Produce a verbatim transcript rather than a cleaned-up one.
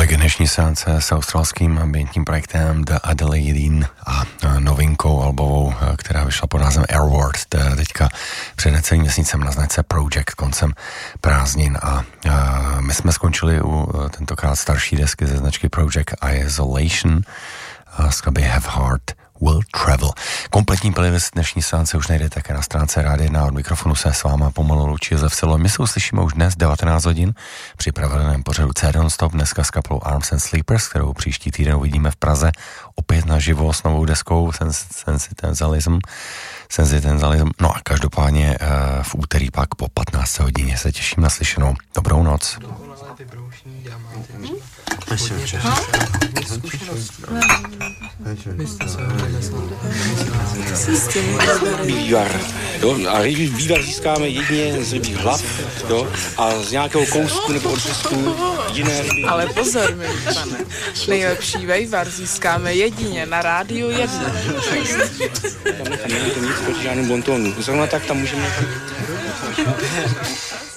Dnešní seance s australským ambientním projektem The Adelaide a novinkou albovou, která vyšla pod názvem Airward, teďka před necelým měsícem na značce Project koncem prázdnin a, a my jsme skončili u tentokrát starší desky ze značky Project Isolation a skladby Have Heart Will Travel. Kompletní playlist dnešní seance už najdete také na stránce Rádia jedna. Od mikrofonu se s váma pomalu loučí Josef Silo. My se uslyšíme už dnes devatenáct hodin při pravidelném pořadu C Non-Stop, dneska s kapelou Arms and Sleepers, kterou příští týden uvidíme v Praze opět naživo s novou deskou Sensitenzalism. Sensitenzalism. No a každopádně v úterý pak po patnácté hodině se těším na slyšenou. Dobrou noc. Vývar, jo, a vývar získáme jedině z rybích hlav, jo, a z nějakého kousku nebo odřezku jiné ryby. Ale pozor, milí pane, nejlepší vývar získáme jedině na Rádiu jedna. Tam není to nic proti žádným bontonu. Zrovna tak tam můžeme...